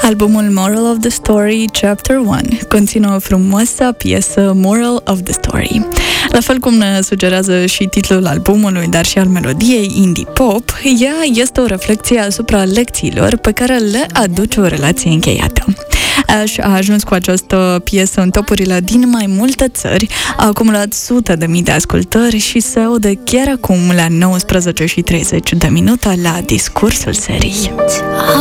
Albumul Moral of the Story Chapter 1 conține o frumoasă piesă Moral of the Story. La fel cum ne sugerează și titlul albumului, dar și al melodiei indie pop, ea este o reflecție asupra lecțiilor pe care le aduce o relație încheiată. Ash a ajuns cu această piesă în topurile din mai multe țări, a acumulat sute de mii de ascultări și se aude chiar acum la 19:30 la discursul serii.